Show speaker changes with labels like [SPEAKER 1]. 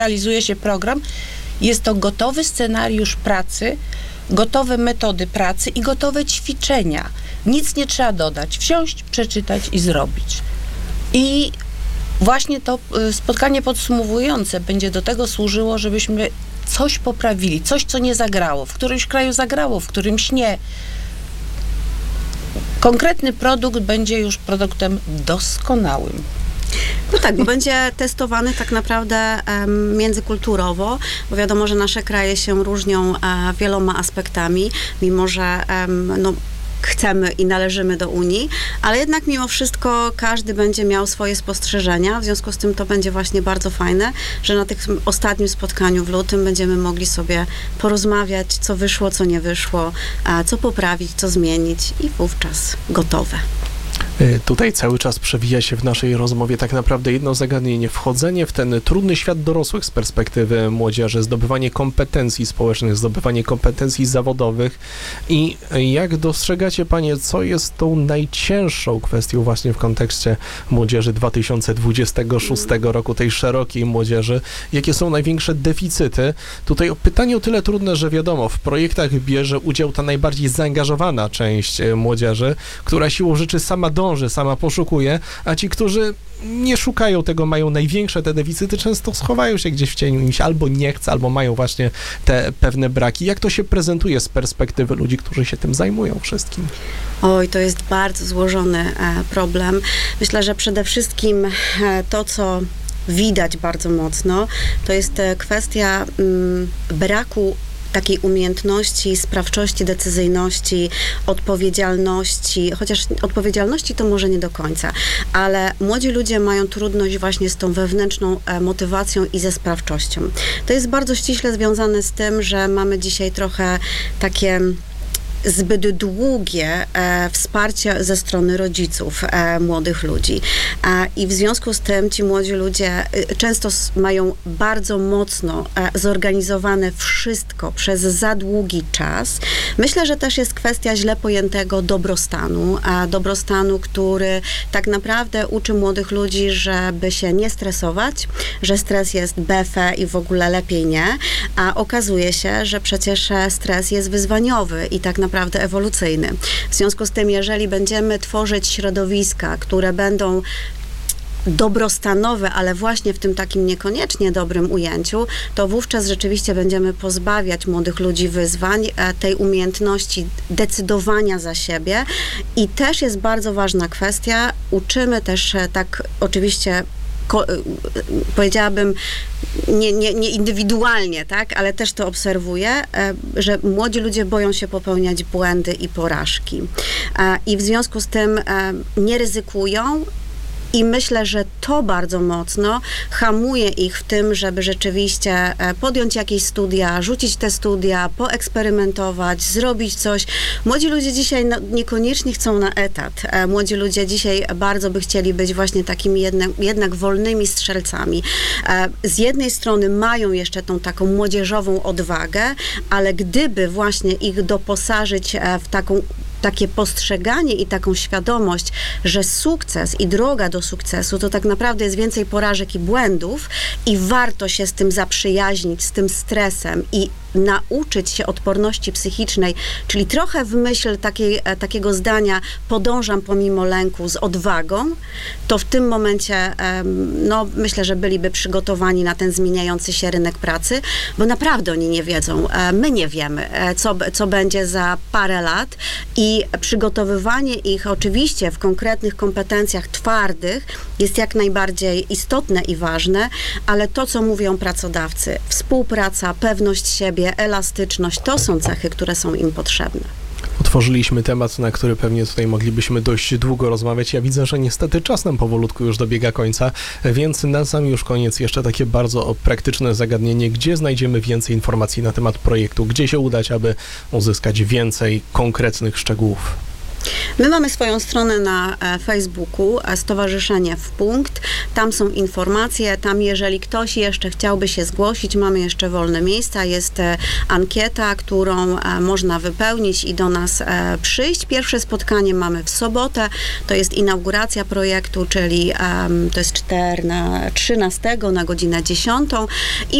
[SPEAKER 1] realizuje się program, jest to gotowy scenariusz pracy, gotowe metody pracy i gotowe ćwiczenia. Nic nie trzeba dodać. Wsiąść, przeczytać i zrobić. I właśnie to spotkanie podsumowujące będzie do tego służyło, żebyśmy coś poprawili, coś, co nie zagrało. W którymś kraju zagrało, w którymś nie. Konkretny produkt będzie już produktem doskonałym.
[SPEAKER 2] No tak, bo będzie testowany tak naprawdę międzykulturowo, bo wiadomo, że nasze kraje się różnią wieloma aspektami, mimo że chcemy i należymy do Unii, ale jednak mimo wszystko każdy będzie miał swoje spostrzeżenia, w związku z tym to będzie właśnie bardzo fajne, że na tym ostatnim spotkaniu w lutym będziemy mogli sobie porozmawiać, co wyszło, co nie wyszło, co poprawić, co zmienić i wówczas gotowe.
[SPEAKER 3] Tutaj cały czas przewija się w naszej rozmowie tak naprawdę jedno zagadnienie. Wchodzenie w ten trudny świat dorosłych z perspektywy młodzieży, zdobywanie kompetencji społecznych, zdobywanie kompetencji zawodowych. I jak dostrzegacie panie, co jest tą najcięższą kwestią właśnie w kontekście młodzieży 2026 roku, tej szerokiej młodzieży? Jakie są największe deficyty? Tutaj pytanie o tyle trudne, że wiadomo, w projektach bierze udział ta najbardziej zaangażowana część młodzieży, która siłą rzeczy sama dąży, sama poszukuje, a ci, którzy nie szukają tego, mają największe te deficyty, często schowają się gdzieś w cieniu, im się albo nie chce, albo mają właśnie te pewne braki. Jak to się prezentuje z perspektywy ludzi, którzy się tym zajmują wszystkim?
[SPEAKER 2] Oj, to jest bardzo złożony problem. Myślę, że przede wszystkim to, co widać bardzo mocno, to jest kwestia braku takiej umiejętności, sprawczości, decyzyjności, odpowiedzialności, chociaż odpowiedzialności to może nie do końca, ale młodzi ludzie mają trudność właśnie z tą wewnętrzną motywacją i ze sprawczością. To jest bardzo ściśle związane z tym, że mamy dzisiaj trochę takie zbyt długie wsparcie ze strony rodziców młodych ludzi. I w związku z tym ci młodzi ludzie często mają bardzo mocno zorganizowane wszystko przez za długi czas. Myślę, że też jest kwestia źle pojętego dobrostanu, który tak naprawdę uczy młodych ludzi, żeby się nie stresować, że stres jest befe i w ogóle lepiej nie, a okazuje się, że przecież stres jest wyzwaniowy i tak naprawdę ewolucyjny. W związku z tym, jeżeli będziemy tworzyć środowiska, które będą dobrostanowe, ale właśnie w tym takim niekoniecznie dobrym ujęciu, to wówczas rzeczywiście będziemy pozbawiać młodych ludzi wyzwań, tej umiejętności decydowania za siebie i też jest bardzo ważna kwestia, uczymy też tak oczywiście powiedziałabym, nie indywidualnie, tak, ale też to obserwuję, że młodzi ludzie boją się popełniać błędy i porażki. I w związku z tym nie ryzykują, i myślę, że to bardzo mocno hamuje ich w tym, żeby rzeczywiście podjąć jakieś studia, rzucić te studia, poeksperymentować, zrobić coś. Młodzi ludzie dzisiaj niekoniecznie chcą na etat. Młodzi ludzie dzisiaj bardzo by chcieli być właśnie takimi jednak wolnymi strzelcami. Z jednej strony mają jeszcze tą taką młodzieżową odwagę, ale gdyby właśnie ich doposażyć w takie postrzeganie i taką świadomość, że sukces i droga do sukcesu to tak naprawdę jest więcej porażek i błędów i warto się z tym zaprzyjaźnić, z tym stresem i nauczyć się odporności psychicznej, czyli trochę w myśl takiego zdania podążam pomimo lęku z odwagą, to w tym momencie myślę, że byliby przygotowani na ten zmieniający się rynek pracy, bo naprawdę oni nie wiedzą, my nie wiemy, co będzie za parę lat i przygotowywanie ich oczywiście w konkretnych kompetencjach twardych jest jak najbardziej istotne i ważne, ale to, co mówią pracodawcy, współpraca, pewność siebie, elastyczność, to są cechy, które są im potrzebne.
[SPEAKER 3] Otworzyliśmy temat, na który pewnie tutaj moglibyśmy dość długo rozmawiać. Ja widzę, że niestety czas nam powolutku już dobiega końca, więc na sam już koniec jeszcze takie bardzo praktyczne zagadnienie. Gdzie znajdziemy więcej informacji na temat projektu? Gdzie się udać, aby uzyskać więcej konkretnych szczegółów?
[SPEAKER 2] My mamy swoją stronę na Facebooku, Stowarzyszenie W Punkt. Tam są informacje, tam jeżeli ktoś jeszcze chciałby się zgłosić, mamy jeszcze wolne miejsca, jest ankieta, którą można wypełnić i do nas przyjść. Pierwsze spotkanie mamy w sobotę, to jest inauguracja projektu, czyli to jest 13 na godzinę 10. I